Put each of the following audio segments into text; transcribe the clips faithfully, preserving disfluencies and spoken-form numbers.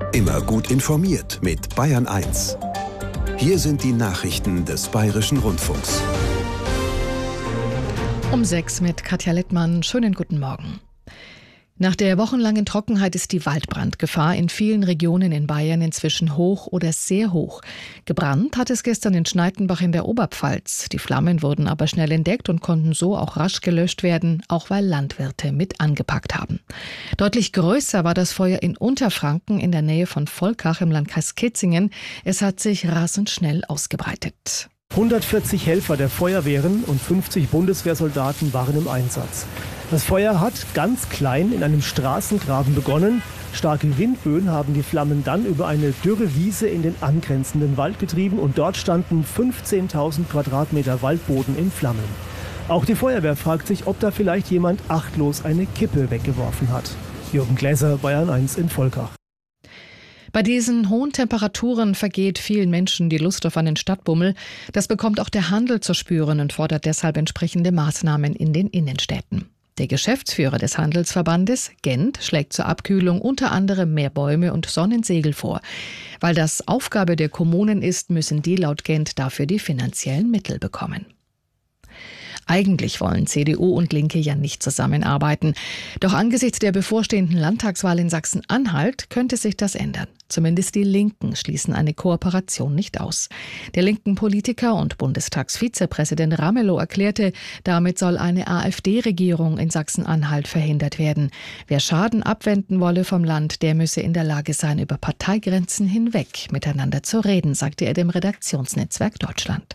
Immer gut informiert mit Bayern eins. Hier sind die Nachrichten des Bayerischen Rundfunks. Um sechs mit Katja Littmann. Schönen guten Morgen. Nach der wochenlangen Trockenheit ist die Waldbrandgefahr in vielen Regionen in Bayern inzwischen hoch oder sehr hoch. Gebrannt hat es gestern in Schnaittenbach in der Oberpfalz. Die Flammen wurden aber schnell entdeckt und konnten so auch rasch gelöscht werden, auch weil Landwirte mit angepackt haben. Deutlich größer war das Feuer in Unterfranken in der Nähe von Volkach im Landkreis Kitzingen. Es hat sich rasend schnell ausgebreitet. hundertvierzig Helfer der Feuerwehren und fünfzig Bundeswehrsoldaten waren im Einsatz. Das Feuer hat ganz klein in einem Straßengraben begonnen. Starke Windböen haben die Flammen dann über eine dürre Wiese in den angrenzenden Wald getrieben und dort standen fünfzehntausend Quadratmeter Waldboden in Flammen. Auch die Feuerwehr fragt sich, ob da vielleicht jemand achtlos eine Kippe weggeworfen hat. Jürgen Gläser, Bayern eins in Volkach. Bei diesen hohen Temperaturen vergeht vielen Menschen die Lust auf einen Stadtbummel. Das bekommt auch der Handel zu spüren und fordert deshalb entsprechende Maßnahmen in den Innenstädten. Der Geschäftsführer des Handelsverbandes, Gent, schlägt zur Abkühlung unter anderem mehr Bäume und Sonnensegel vor. Weil das Aufgabe der Kommunen ist, müssen die laut Gent dafür die finanziellen Mittel bekommen. Eigentlich wollen C D U und Linke ja nicht zusammenarbeiten. Doch angesichts der bevorstehenden Landtagswahl in Sachsen-Anhalt könnte sich das ändern. Zumindest die Linken schließen eine Kooperation nicht aus. Der linken Politiker und Bundestagsvizepräsident Ramelow erklärte, damit soll eine AfD-Regierung in Sachsen-Anhalt verhindert werden. Wer Schaden abwenden wolle vom Land, der müsse in der Lage sein, über Parteigrenzen hinweg miteinander zu reden, sagte er dem Redaktionsnetzwerk Deutschland.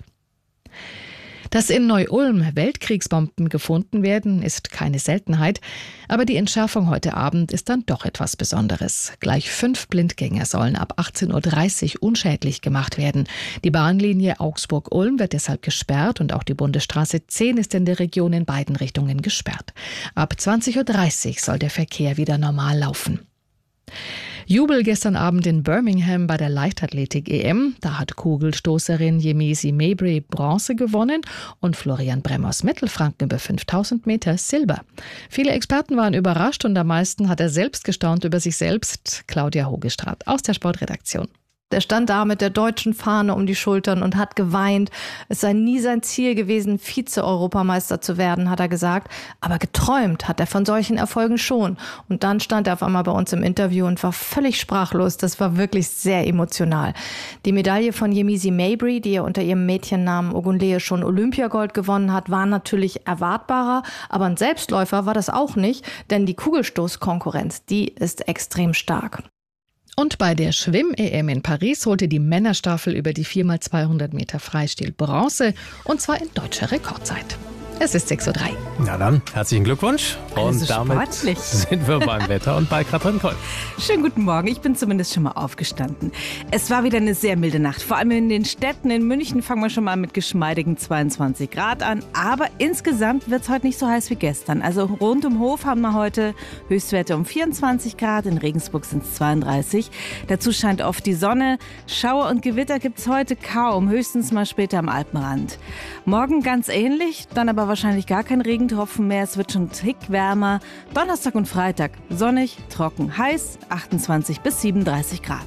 Dass in Neu-Ulm Weltkriegsbomben gefunden werden, ist keine Seltenheit. Aber die Entschärfung heute Abend ist dann doch etwas Besonderes. Gleich fünf Blindgänger sollen ab achtzehn Uhr dreißig unschädlich gemacht werden. Die Bahnlinie Augsburg-Ulm wird deshalb gesperrt und auch die Bundesstraße zehn ist in der Region in beiden Richtungen gesperrt. Ab zwanzig Uhr dreißig soll der Verkehr wieder normal laufen. Jubel gestern Abend in Birmingham bei der Leichtathletik-E M. Da hat Kugelstoßerin Yemisi Mabry Bronze gewonnen und Florian Bremmer aus Mittelfranken über fünftausend Meter Silber. Viele Experten waren überrascht und am meisten hat er selbst gestaunt über sich selbst. Claudia Hogestraat aus der Sportredaktion. Er stand da mit der deutschen Fahne um die Schultern und hat geweint. Es sei nie sein Ziel gewesen, Vize-Europameister zu werden, hat er gesagt. Aber geträumt hat er von solchen Erfolgen schon. Und dann stand er auf einmal bei uns im Interview und war völlig sprachlos. Das war wirklich sehr emotional. Die Medaille von Yemisi Mabry, die er unter ihrem Mädchennamen Ogunleye schon Olympiagold gewonnen hat, war natürlich erwartbarer. Aber ein Selbstläufer war das auch nicht, denn die Kugelstoßkonkurrenz, die ist extrem stark. Und bei der Schwimm-E M in Paris holte die Männerstaffel über die vier mal zweihundert Meter Freistil Bronze, und zwar in deutscher Rekordzeit. Es ist sechs Uhr drei. Na dann, herzlichen Glückwunsch. Also und damit sportlich. sind wir beim Wetter und bei Katrin Koll. Schönen guten Morgen, ich bin zumindest schon mal aufgestanden. Es war wieder eine sehr milde Nacht. Vor allem in den Städten. In München fangen wir schon mal mit geschmeidigen zweiundzwanzig Grad an. Aber insgesamt wird es heute nicht so heiß wie gestern. Also rund um Hof haben wir heute Höchstwerte um vierundzwanzig Grad. In Regensburg sind es zweiunddreißig. Dazu scheint oft die Sonne. Schauer und Gewitter gibt es heute kaum. Höchstens mal später am Alpenrand. Morgen ganz ähnlich, dann aber wahrscheinlich gar kein Regentropfen mehr. Es wird schon einen Tick wärmer. Donnerstag und Freitag sonnig, trocken, heiß, achtundzwanzig bis siebenunddreißig Grad.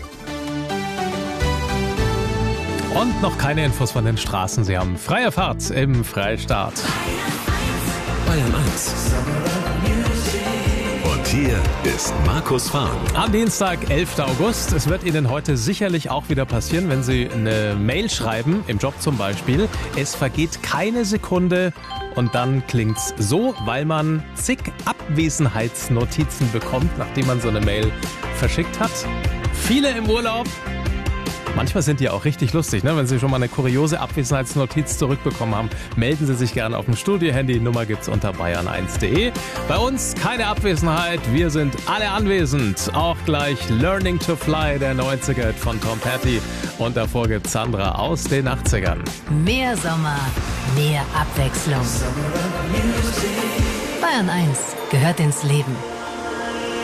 Und noch keine Infos von den Straßen. Sie haben freie Fahrt im Freistaat. Bayern eins. Und hier ist Markus Fahren. Am Dienstag, elfter August. Es wird Ihnen heute sicherlich auch wieder passieren, wenn Sie eine Mail schreiben, im Job zum Beispiel. Es vergeht keine Sekunde und dann klingt's so, weil man zig Abwesenheitsnotizen bekommt, nachdem man so eine Mail verschickt hat. Viele im Urlaub. Manchmal sind die auch richtig lustig, ne? Wenn Sie schon mal eine kuriose Abwesenheitsnotiz zurückbekommen haben, melden Sie sich gerne auf dem Studio-Handy. Nummer gibt's unter bayern eins punkt de. Bei uns keine Abwesenheit, wir sind alle anwesend. Auch gleich Learning to Fly, der neunziger von Tom Petty. Und davor gibt's Sandra aus den achtzigern. Mehr Sommer, mehr Abwechslung. Bayern eins gehört ins Leben.